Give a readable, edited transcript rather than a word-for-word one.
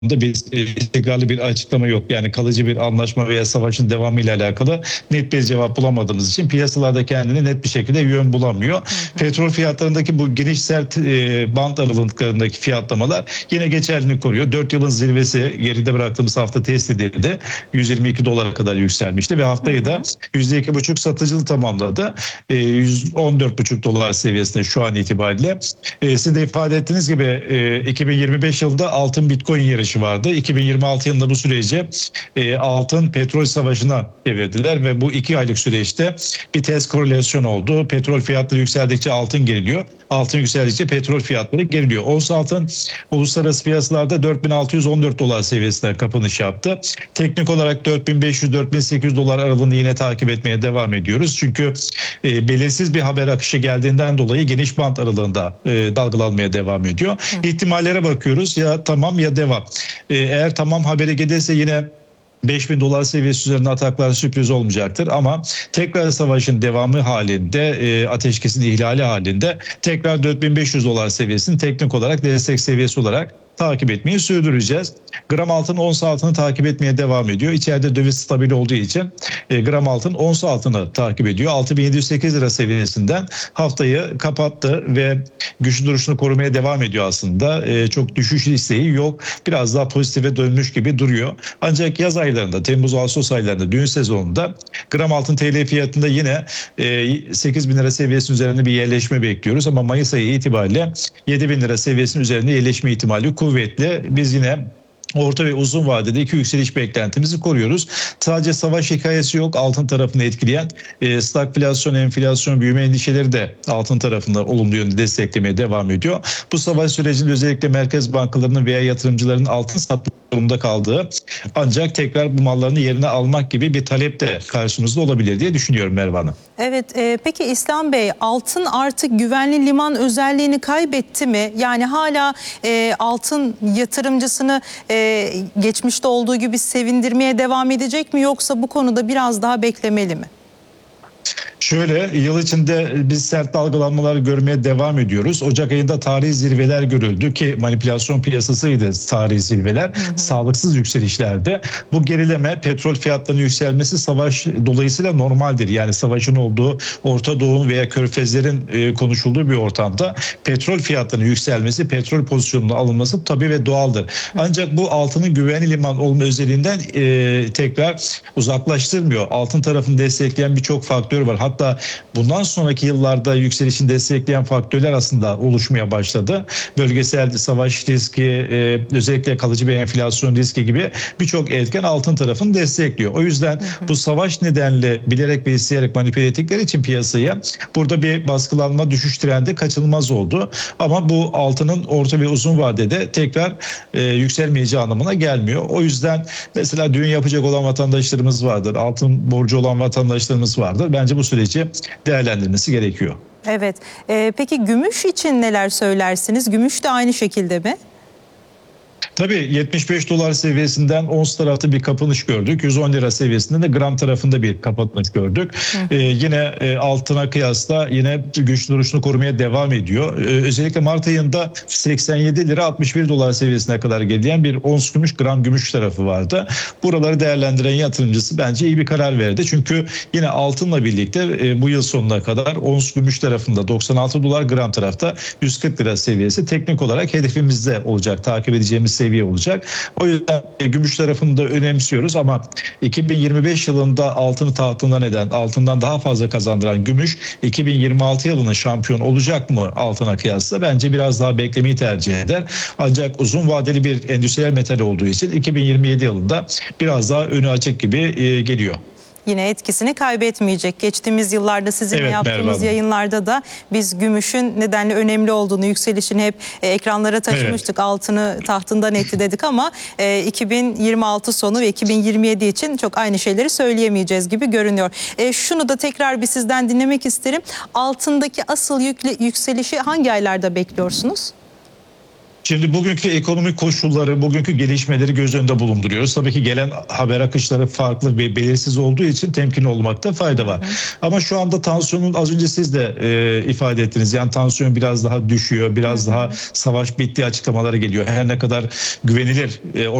bir istikrarlı bir açıklama yok. Yani kalıcı bir anlaşma veya savaşın devamı ile alakalı net bir cevap bulamadığımız için piyasalarda kendini net bir şekilde yön bulamıyor. Petrol fiyatlarındaki bu geniş sert bant aralıklarındaki fiyatlamalar yine geçerliliğini koruyor. 4 yılın zirvesi geride bıraktığımız hafta test edildi. 122 dolara kadar yükselmişti ve haftayı da %2,5 satıcılı tamamladı. 114,5 dolar seviyesinde şu an itibariyle. Siz de ifade ettiğiniz gibi 2025 yılında altın Bitcoin yarışı vardı. 2026 yılında bu süreci altın petrol savaşına çevirdiler ve bu 2 aylık süreçte bir ters korelasyon oldu. Petrol fiyatları yükseldikçe altın geriliyor. Altın yükseldikçe petrol fiyatları geriliyor. Ons altın uluslararası piyasalarda 4614 dolar seviyesinde kapanış yaptı. Teknik olarak 4500-4800 dolar aralığını yine takip etmeye devam ediyoruz. Çünkü belirsiz bir haber akışı geldiğinden dolayı geniş bant aralığında dalgalanmaya devam ediyor. İhtimallere bakıyoruz, ya tamam ya devam. Eğer tamam haberi gelirse yine 5.000 dolar seviyesi üzerinde ataklar sürpriz olmayacaktır ama tekrar savaşın devamı halinde, ateşkesin ihlali halinde tekrar 4.500 dolar seviyesini teknik olarak destek seviyesi olarak takip etmeyi sürdüreceğiz. Gram altın ons altını takip etmeye devam ediyor. İçeride döviz stabil olduğu için gram altın ons altını takip ediyor. 6.708 lira seviyesinden haftayı kapattı ve güçlü duruşunu korumaya devam ediyor aslında. Çok düşüş isteği yok. Biraz daha pozitife dönmüş gibi duruyor. Ancak yaz aylarında, Temmuz-Ağustos aylarında, düğün sezonunda gram altın TL fiyatında yine 8.000 lira seviyesinin üzerinde bir yerleşme bekliyoruz. Ama Mayıs ayı itibariyle 7.000 lira seviyesinin üzerinde yerleşme ihtimali kuvvetli. Biz yine orta ve uzun vadede iki yükseliş beklentimizi koruyoruz. Sadece savaş hikayesi yok. Altın tarafını etkileyen stagflasyon, enflasyon, büyüme endişeleri de altın tarafında olumlu yönde desteklemeye devam ediyor. Bu savaş sürecinde özellikle merkez bankalarının veya yatırımcıların altın satma durumunda kaldığı, ancak tekrar bu mallarını yerine almak gibi bir talep de karşımızda olabilir diye düşünüyorum Merve Hanım. Evet, peki İslam Bey, altın artık güvenli liman özelliğini kaybetti mi? Yani hala altın yatırımcısını geçmişte olduğu gibi sevindirmeye devam edecek mi, yoksa bu konuda biraz daha beklemeli mi? Şöyle, yıl içinde biz sert dalgalanmalar görmeye devam ediyoruz. Ocak ayında tarihi zirveler görüldü ki manipülasyon piyasasıydı tarihi zirveler. Sağlıksız yükselişlerde. Bu gerileme, petrol fiyatlarının yükselmesi savaş dolayısıyla normaldir. Yani savaşın olduğu Orta Doğu veya Körfezlerin konuşulduğu bir ortamda petrol fiyatlarının yükselmesi, petrol pozisyonunun alınması tabii ve doğaldır. Ancak bu altının güvenli liman olma özelliğinden tekrar uzaklaştırmıyor. Altın tarafını destekleyen birçok faktör var. Hatta bundan sonraki yıllarda yükselişini destekleyen faktörler aslında oluşmaya başladı. Bölgesel savaş riski, özellikle kalıcı bir enflasyon riski gibi birçok etken altın tarafını destekliyor. O yüzden bu savaş nedenle bilerek ve isteyerek manipüle ettikleri için piyasaya burada bir baskılanma, düşüş trendi kaçınılmaz oldu. Ama bu altının orta ve uzun vadede tekrar yükselmeyeceği anlamına gelmiyor. O yüzden mesela düğün yapacak olan vatandaşlarımız vardır. Altın borcu olan vatandaşlarımız vardır. Bence bu süreci değerlendirmesi gerekiyor. Evet. Peki gümüş için neler söylersiniz? Gümüş de aynı şekilde mi? Tabii 75 dolar seviyesinden ons tarafta bir kapanış gördük. 110 lira seviyesinde de gram tarafında bir kapanış gördük. Yine altına kıyasla yine güçlü duruşunu korumaya devam ediyor. Özellikle Mart ayında 87 lira 61 dolar seviyesine kadar gelen bir ons gümüş, gram gümüş tarafı vardı. Buraları değerlendiren yatırımcısı bence iyi bir karar verdi. Çünkü yine altınla birlikte bu yıl sonuna kadar ons gümüş tarafında 96 dolar, gram tarafta 140 lira seviyesi teknik olarak hedefimizde olacak, takip edeceğimiz seviye olacak. O yüzden gümüş tarafını da önemsiyoruz ama 2025 yılında altını tahtından eden, altından daha fazla kazandıran gümüş 2026 yılının şampiyon olacak mı altına kıyasla? Bence biraz daha beklemeyi tercih eder. Ancak uzun vadeli bir endüstriyel metal olduğu için 2027 yılında biraz daha önü açık gibi geliyor. Yine etkisini kaybetmeyecek. Geçtiğimiz yıllarda sizinle yaptığımız yayınlarda da biz gümüşün nedenle önemli olduğunu, yükselişini hep ekranlara taşımıştık. Altını tahtından etti dedik ama 2026 sonu ve 2027 için çok aynı şeyleri söyleyemeyeceğiz gibi görünüyor. Şunu da tekrar bir sizden dinlemek isterim. Altındaki asıl yükselişi hangi aylarda bekliyorsunuz? Şimdi bugünkü ekonomik koşulları, bugünkü gelişmeleri göz önünde bulunduruyoruz. Tabii ki gelen haber akışları farklı ve belirsiz olduğu için temkinli olmakta fayda var. Ama şu anda tansiyonun, az önce siz de ifade ettiniz. Yani tansiyon biraz daha düşüyor, biraz daha savaş bitti açıklamaları geliyor. Her ne kadar güvenilir